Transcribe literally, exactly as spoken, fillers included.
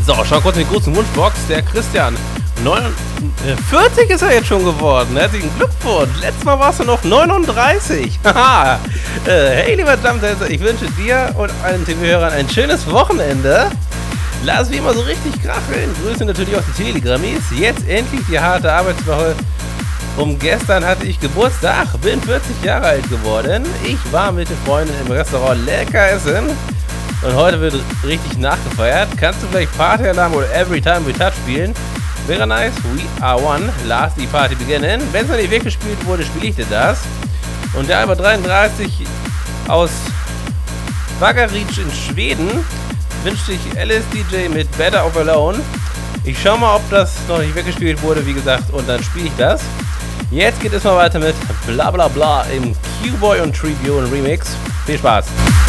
So, schau kurz in die großen Wunschbox. Der Christian, neunundvierzig ist er jetzt schon geworden. Herzlichen Glückwunsch. Letztes Mal warst du noch neununddreißig. Haha. äh, hey, lieber Jumptester, ich wünsche dir und allen T V-Hörern ein schönes Wochenende. Lass wie immer so richtig kracheln. Grüße natürlich auch die Telegrammis. Jetzt endlich die harte Arbeitswoche. Um gestern hatte ich Geburtstag, bin vierzig Jahre alt geworden. Ich war mit den Freunden im Restaurant lecker essen. Und heute wird richtig nachgefeiert. Kannst du vielleicht Party Alarm oder Every Time We Touch spielen? Wäre nice. We are one. Lass die Party beginnen. Wenn es noch nicht weggespielt wurde, spiele ich dir das. Und der Albert dreiunddreißig aus Vagaric in Schweden wünscht sich L S D J mit Better Off Alone. Ich schau mal, ob das noch nicht weggespielt wurde, wie gesagt, und dann spiele ich das. Jetzt geht es mal weiter mit Bla Bla Bla im Q-Boy und Tribune Remix. Viel Spaß!